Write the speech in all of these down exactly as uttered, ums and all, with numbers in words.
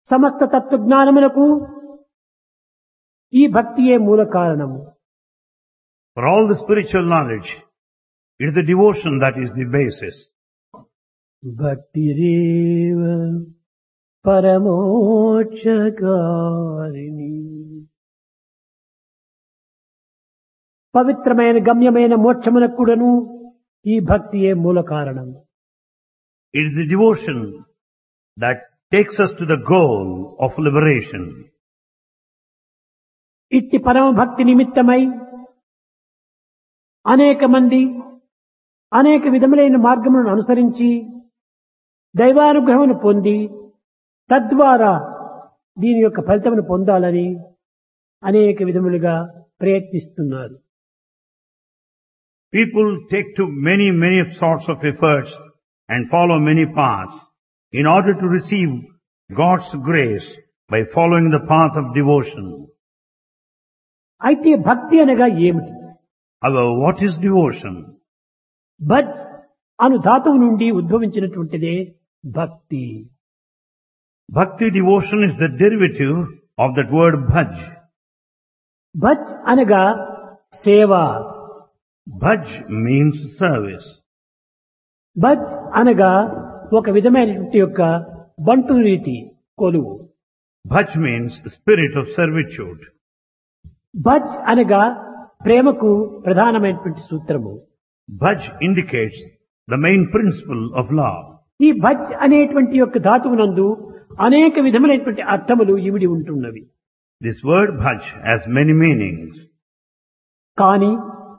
సమస్త తత్వజ్ఞానములకు ఈ భక్తియే మూల కారణము. For all the spiritual knowledge, it is the devotion that is the basis. భక్తిరేవ పరమోక్షకారిణి. పవిత్రమైన గమ్యమైన మోక్షమునకు కూడాను ఈ భక్తియే మూల కారణం. It is the devotion that takes us to the goal of liberation. ఇట్టి పరమ భక్తి నిమిత్తమై అనేక మంది అనేక విధములైన మార్గములను అనుసరించి దైవానుగ్రహమును పొంది తద్వారా దీని యొక్క ఫలితమును పొందాలని అనేక విధములుగా ప్రయత్నిస్తున్నారు. People take to many, many sorts of efforts and follow many paths in order to receive God's grace by following the path of devotion. అయితే భక్తి అనగా ఏమిటి? However, what is devotion? భజ్ అను ధాతువు నుండి ఉద్భవించినటువంటిదే భక్తి. Bhakti devotion is the derivative of that word bhaj. భజ్ అనగా సేవ. Bhaj means service. భజ్ అనగా ఒక విధమైనటువంటి యొక్క బంటు రీతి కొలువు. Bhaj means spirit of servitude. భజ్ అనగా ప్రేమకు ప్రధానమైనటువంటి సూత్రము. Bhaj indicates the main principle of love. ఈ భజ్ అనేటువంటి యొక్క ధాతువునందు అనేక విధములైనటువంటి అర్థములు ఇమిడి ఉంటున్నవి. This word bhaj has many meanings. కానీ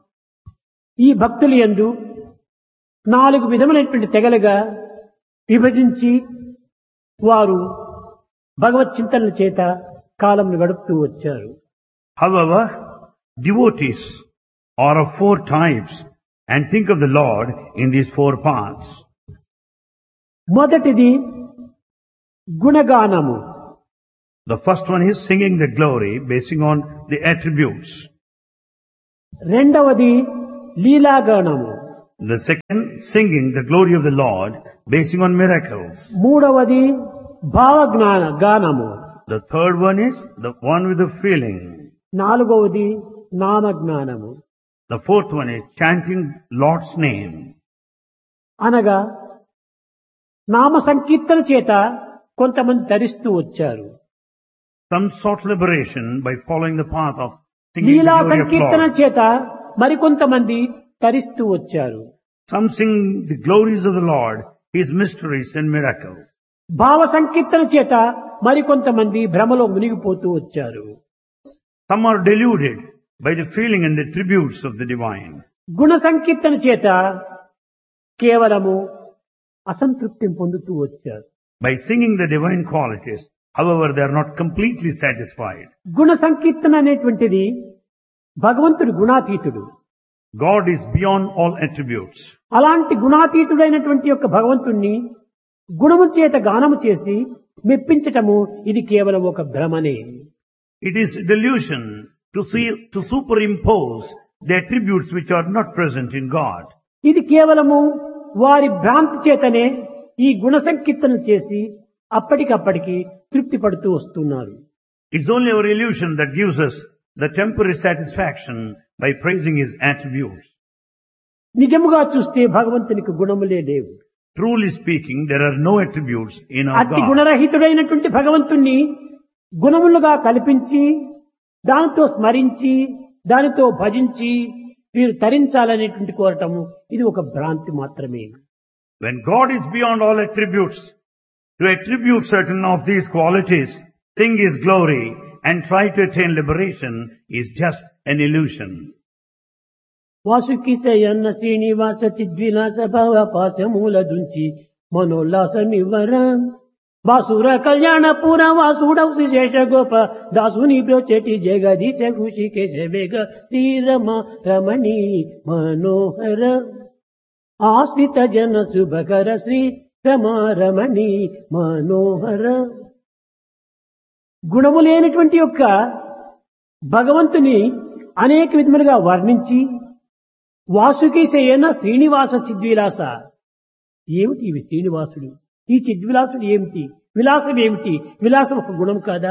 ఈ భక్తుల యందు నాలుగు విధములైనటువంటి తెగలుగా విభజించి వారు భగవత్ చింతనల చేత కాలంను గడుపుతూ వచ్చారు. However, devotees are of four types and think of the Lord in these four paths. మొదటిది గుణగానము. The first one is singing the glory basing on the attributes. రెండవది లీలాగానము. The second, singing the glory of the Lord basing on miracles. మూడవది భావజ్ఞాన గానము. The third one is the one with the feeling. నాలుగవది నామజ్ఞానము. The fourth one is chanting Lord's name. అనగా నామ సంకీర్తన చేత కొంతమంది ధరిస్తూ వచ్చారు. Some sought liberation by following the path of singing the Leela glory of Sankirtana Lord. చేత మరికొంతమంది తరిస్తూ వచ్చారు. Some sing the glories of the Lord, His mysteries and miracles. భావ సంకీర్తన చేత మరికొంతమంది భ్రమలో మునిగిపోతూ వచ్చారు. Some are deluded by the feeling and the tributes of the divine. గుణ సంకీర్తన చేత కేవలము అసంతృప్తిని పొందుతూ వచ్చారు. By singing the divine qualities, however, they are not completely satisfied. గుణ సంకీర్తన అనేటువంటిది భగవంతుడు గుణాతీతుడు. God is beyond all attributes. అలాంటి గుణాతీతుడైనటువంటి యొక్క భగవంతుణ్ణి గుణము చేత గానము చేసి మెప్పించటము ఇది కేవలం ఒక భ్రమనే. It is delusion to see, to superimpose the attributes which are not present in God. ఇది కేవలము వారి భ్రాంతి చేతనే ఈ గుణ సంకీర్తన చేసి అప్పటికప్పటికి తృప్తి పడుతూ వస్తున్నారు. It's only our illusion that gives us the temporary satisfaction by praising His attributes. నిజముగా చూస్తే భగవంతునికి గుణములే లేవు. Truly speaking, there are no attributes in our అట్టి God. గుణరహితుడైనటువంటి భగవంతుణ్ణి గుణములుగా కల్పించి దానితో స్మరించి దానితో భజించి వీరు తరించాలనేటువంటి కోరటము ఇది ఒక భ్రాంతి మాత్రమే. When God is beyond all attributes, to attribute certain of these qualities, sing His glory and try to attain liberation is just an illusion. Vasuki చయన్న Srinivasa చిద్విలాస భవ పాశమూల దుంచి మనోల్లాసమివ్వర వాసుర కళ్యాణ పుర వాసుడౌ శేష గోప దాసుని బ్రోచెటి జగదీశ ఖుషికేశ వేగ శ్రీరమ రమణి మనోహర ఆశ్రిత జన శుభకర శ్రీ రమారమణి మనోహర. గుణము లేనటువంటి యొక్క భగవంతుని అనేక విధములుగా వర్ణించి వాసుకీశయన శ్రీనివాస చిద్విలాస. ఏమిటి ఇవి శ్రీనివాసుడు? ఈ చిద్విలాసుడు ఏమిటి? విలాసం ఏమిటి? విలాసం ఒక గుణం కాదా?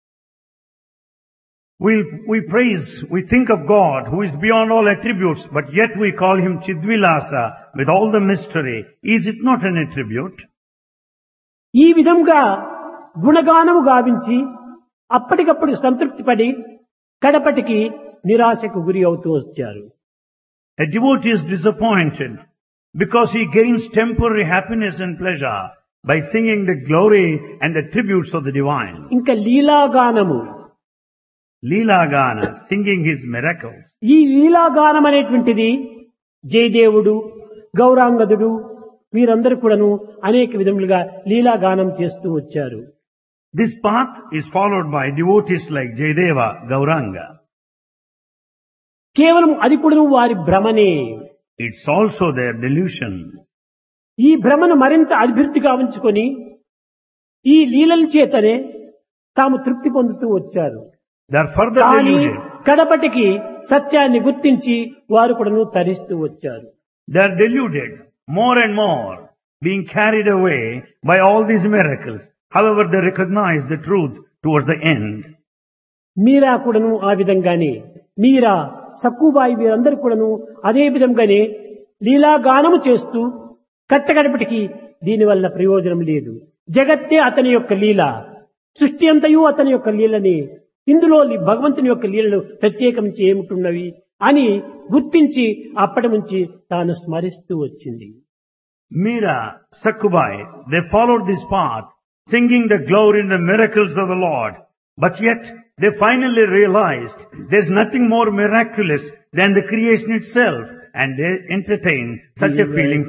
We, we praise, we think of God who is beyond all attributes, but yet we call him Chidvilasa with all the mystery. Is it not an attribute? ఈ విధంగా గుణగానము గావించి అప్పటికప్పుడు సంతృప్తి పడి కడపటికి నిరాశకు గురి అవుతూ వచ్చారు. A devotee is disappointed because he gains temporary happiness and pleasure by singing the glory and attributes of the divine. ఇంకా లీలాగానము, Leela-gana, singing his miracles. ఈ లీలాగానం అనేటువంటిది జయదేవుడు, గౌరాంగదుడు వీరందరూ కూడాను అనేక విధములుగా లీలాగానం చేస్తూ వచ్చారు. This path is followed by devotees like Jayadeva, Gauranga. కేవలం అది కూడాను వారి భ్రమనే. It's also their delusion. ఈ భ్రమను మరింత అభివృద్ధిగా ఉంచుకొని ఈ లీలల చేతనే తాము తృప్తి పొందుతూ వచ్చారు. They are further కానీ deluded. కడపటికి సత్యాన్ని గుర్తించి వారు కూడాను తరిస్తూ వచ్చారు. They are deluded more and more, being carried away by all these miracles. However, they recognize the truth towards the end. మీరా కూడాను ఆ విధంగానే, మీరా సక్కుబాయి వీరందరూ కూడాను అదే విధంగానే లీలాగానము చేస్తూ కట్టగడపటికి దీనివల్ల ప్రయోజనం లేదు. జగత్తే అతని యొక్క లీల, సృష్టి అంతయు అతని యొక్క లీలని, ఇందులో భగవంతుని యొక్క లీలలు ప్రత్యేకించి ఏమిటున్నవి అని గుర్తించి అప్పటి నుంచి తాను స్మరిస్తూ వచ్చింది. Meera, Sakkubai, they followed this path, singing the glory and the miracles of the Lord. But yet, they finally realized there's nothing more miraculous than the creation itself, and they entertained such a feeling